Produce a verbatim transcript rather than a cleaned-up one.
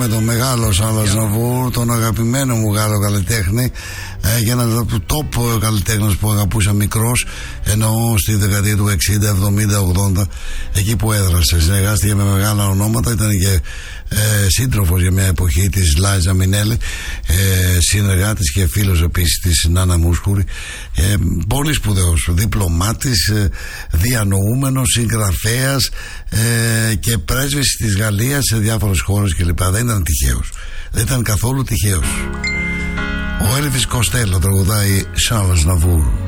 με τον μεγάλο Σάλλο Ναβούρ, τον αγαπημένο μου Γάλλο καλλιτέχνη, ε, και ένα από του top καλλιτέχνες που αγαπούσα μικρός, εννοώ στη δεκαετία του εξήντα, εβδομήντα, ογδόντα, εκεί που έδρασε. Συνεργάστηκε με μεγάλα ονόματα, ήταν και ε, σύντροφος για μια εποχή της Λάιζα Μινέλη, ε, συνεργάτης και φίλος επίσης της Νάνα Μούσχουρη, ε, πολύ σπουδαίος διπλωμάτης, ε, διανοούμενος, συγγραφέας, ε, και πρέσβης της Γαλλίας σε διάφορες χώρες κλπ. Δεν ήταν τυχαίος, δεν ήταν καθόλου τυχαίος. Ο Έλβις Κοστέλο τραγουδάει Σάλλος Ναβούρ.